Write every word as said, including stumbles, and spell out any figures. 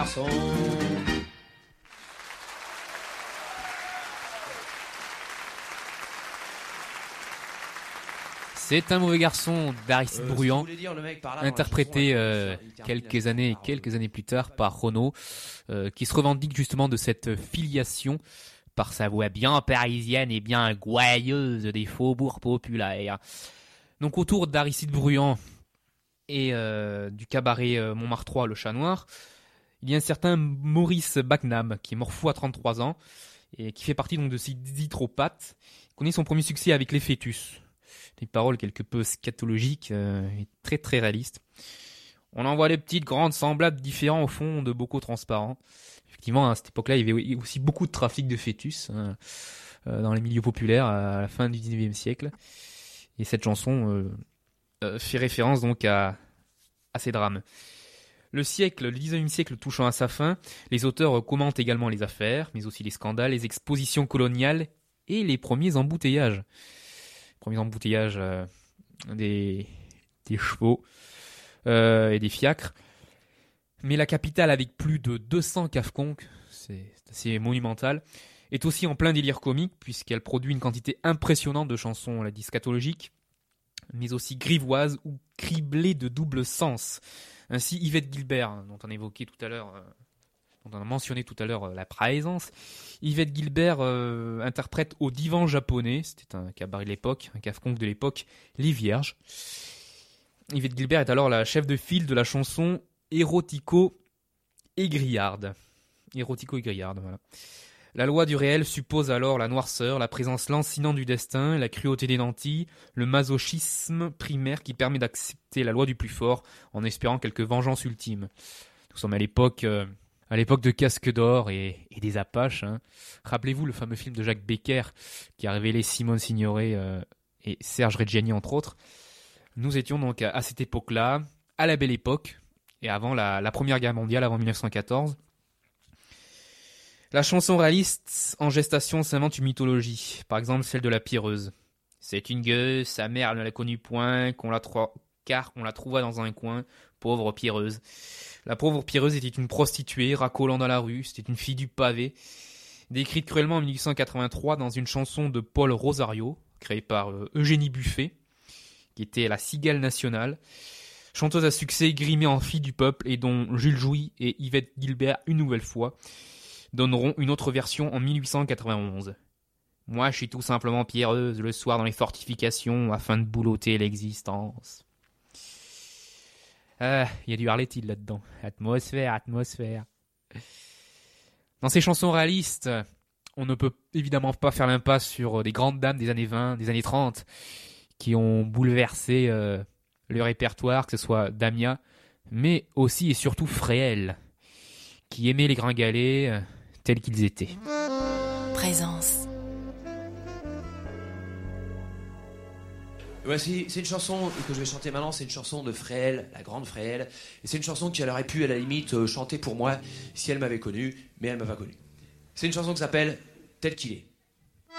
garçon. C'est un mauvais garçon d'Aristide Euh, Bruand, ce que voulait dire le mec par là dans la interprété chanson, euh, il termine quelques la années, chanson par quelques Renaud. années plus tard par Renaud, euh, qui se revendique justement de cette filiation par sa voix bien parisienne et bien gouailleuse des faubourgs populaires. Donc autour d'Aristide Bruand et euh, du cabaret euh, Montmartre trois, le Chat Noir, il y a un certain Maurice Bacnam qui est mort fou à trente-trois ans et qui fait partie donc de ces hydropathes. Il connaît son premier succès avec Les Fœtus. Des paroles quelque peu scatologiques euh, et très très réalistes. On en voit les petites grandes semblables différents au fond de bocaux transparents. Effectivement, à cette époque-là, il y avait aussi beaucoup de trafic de fœtus hein, euh, dans les milieux populaires à la fin du dix-neuvième siècle. Et cette chanson euh, euh, fait référence donc à, à ces drames. Le siècle, le dix-neuvième siècle touchant à sa fin, les auteurs commentent également les affaires, mais aussi les scandales, les expositions coloniales et les premiers embouteillages. Premiers embouteillages euh, des, des chevaux euh, et des fiacres. Mais la capitale, avec plus de deux cents cafeconques, c'est assez monumental, est aussi en plein délire comique, puisqu'elle produit une quantité impressionnante de chansons, on l'a dit, scatologiques, mais aussi grivoises ou criblées de double sens. Ainsi, Yvette Guilbert, dont on a évoqué tout à l'heure, euh, dont on a mentionné tout à l'heure euh, la présence, Yvette Guilbert euh, interprète au divan japonais, c'était un cabaret de l'époque, un cafeconque de l'époque, Les Vierges. Yvette Guilbert est alors la chef de file de la chanson érotico-égrillarde. Érotico-égrillarde, voilà. La loi du réel suppose alors la noirceur, la présence lancinante du destin, la cruauté des nantis, le masochisme primaire qui permet d'accepter la loi du plus fort en espérant quelque vengeance ultime. Nous sommes à l'époque, euh, à l'époque de Casque d'Or et, et des Apaches. Hein. Rappelez-vous le fameux film de Jacques Becker qui a révélé Simone Signoret euh, et Serge Reggiani entre autres. Nous étions donc à, à cette époque-là, à la belle époque, et avant la, la Première Guerre mondiale, avant dix-neuf cent quatorze. La chanson réaliste en gestation s'invente une mythologie, par exemple celle de la Pierreuse. C'est une gueuse, sa mère ne la connut point, qu'on la tro- car on la trouva dans un coin, pauvre Pierreuse. La pauvre Pierreuse était une prostituée, racolant dans la rue, c'était une fille du pavé, décrite cruellement en dix-huit cent quatre-vingt-trois dans une chanson de Paul Rosario, créée par euh, Eugénie Buffet, qui était la cigale nationale, chanteuse à succès grimée en fille du peuple et dont Jules Jouy et Yvette Guilbert une nouvelle fois donneront une autre version en dix-huit cent quatre-vingt-onze. Moi, je suis tout simplement pierreuse le soir dans les fortifications afin de boulotter l'existence. Ah, il y a du Harletil là-dedans. Atmosphère, atmosphère. Dans ces chansons réalistes, on ne peut évidemment pas faire l'impasse sur des grandes dames des années vingt, des années trente, qui ont bouleversé euh, le répertoire, que ce soit Damia, mais aussi et surtout Fréhel, qui aimait les gringalets euh, tels qu'ils étaient. Présence. Voici, c'est une chanson que je vais chanter maintenant, c'est une chanson de Fréhel, la grande Fréhel, et c'est une chanson qu'elle aurait pu à la limite euh, chanter pour moi si elle m'avait connu, mais elle m'a pas connu. C'est une chanson qui s'appelle Tel qu'il est.